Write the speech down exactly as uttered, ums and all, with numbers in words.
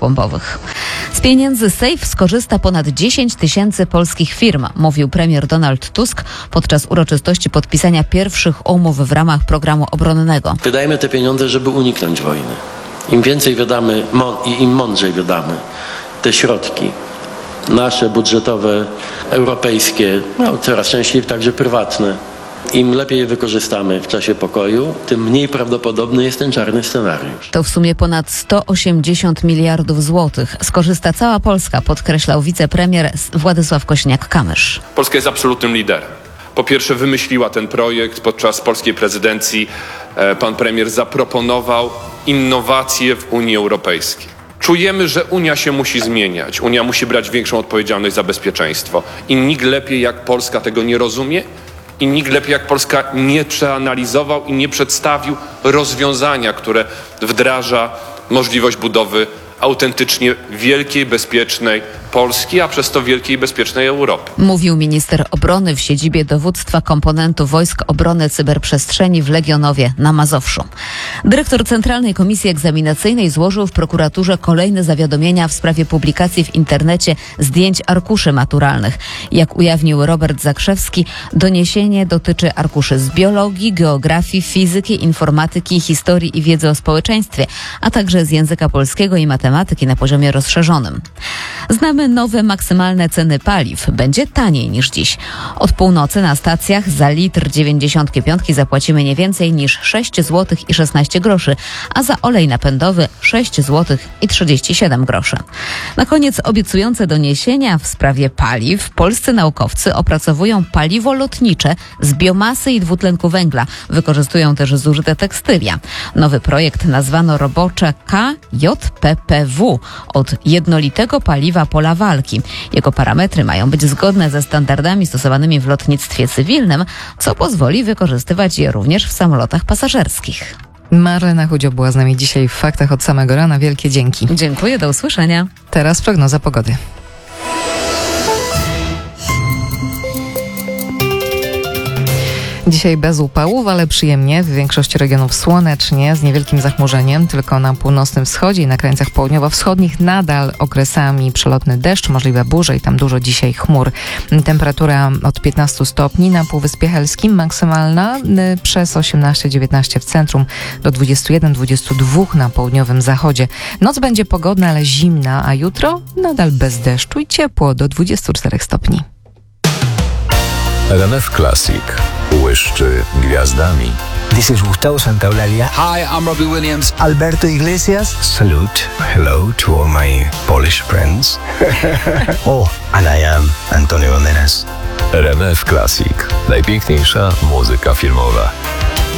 bombowych. Z pieniędzy Safe skorzysta ponad dziesięć tysięcy polskich firm, mówił premier Donald Tusk podczas uroczystości podpisania pierwszych umów w ramach programu obronnego. Wydajemy te pieniądze, żeby uniknąć wojny. Im więcej wydamy i im mądrzej wydamy te środki nasze, budżetowe, europejskie, no, coraz częściej także prywatne, im lepiej je wykorzystamy w czasie pokoju, tym mniej prawdopodobny jest ten czarny scenariusz. To w sumie ponad sto osiemdziesiąt miliardów złotych. Skorzysta cała Polska, podkreślał wicepremier Władysław Kosiniak-Kamysz. Polska jest absolutnym liderem. Po pierwsze wymyśliła ten projekt podczas polskiej prezydencji. Pan premier zaproponował innowacje w Unii Europejskiej. Czujemy, że Unia się musi zmieniać. Unia musi brać większą odpowiedzialność za bezpieczeństwo. I nikt lepiej jak Polska tego nie rozumie i nikt lepiej jak Polska nie przeanalizował i nie przedstawił rozwiązania, które wdraża możliwość budowy autentycznie wielkiej, bezpiecznej Polski, a przez to wielkiej i bezpiecznej Europy. Mówił minister obrony w siedzibie dowództwa komponentu Wojsk Obrony Cyberprzestrzeni w Legionowie na Mazowszu. Dyrektor Centralnej Komisji Egzaminacyjnej złożył w prokuraturze kolejne zawiadomienia w sprawie publikacji w internecie zdjęć arkuszy maturalnych. Jak ujawnił Robert Zakrzewski, doniesienie dotyczy arkuszy z biologii, geografii, fizyki, informatyki, historii i wiedzy o społeczeństwie, a także z języka polskiego i matematyki na poziomie rozszerzonym. Znamy nowe maksymalne ceny paliw. Będzie taniej niż dziś. Od północy na stacjach za litr dziewięćdziesiątki piątki zapłacimy nie więcej niż sześć złotych i szesnaście groszy, a za olej napędowy sześć złotych i trzydzieści siedem groszy. Na koniec obiecujące doniesienia w sprawie paliw. Polscy naukowcy opracowują paliwo lotnicze z biomasy i dwutlenku węgla. Wykorzystują też zużyte tekstylia. Nowy projekt nazwano robocze K J P P W od jednolitego paliwa pola walki. Jego parametry mają być zgodne ze standardami stosowanymi w lotnictwie cywilnym, co pozwoli wykorzystywać je również w samolotach pasażerskich. Marlena Chudzio była z nami dzisiaj w Faktach od samego rana. Wielkie dzięki. Dziękuję, do usłyszenia. Teraz prognoza pogody. Dzisiaj bez upałów, ale przyjemnie. W większości regionów słonecznie, z niewielkim zachmurzeniem. Tylko na północnym wschodzie i na krańcach południowo-wschodnich nadal okresami przelotny deszcz, możliwe burze i tam dużo dzisiaj chmur. Temperatura od piętnastu stopni na Półwyspie Helskim, maksymalna przez osiemnaście dziewiętnaście w centrum, do dwudziestu jeden dwudziestu dwóch na południowym zachodzie. Noc będzie pogodna, ale zimna, a jutro nadal bez deszczu i ciepło do dwudziestu czterech stopni. R M F Classic błyszczy gwiazdami. This is Gustavo Santaolalia. Hi, I'm Robbie Williams. Alberto Iglesias. Salute, hello to all my Polish friends. Oh, and I am Antonio Banderas. R M F Classic. Najpiękniejsza muzyka filmowa.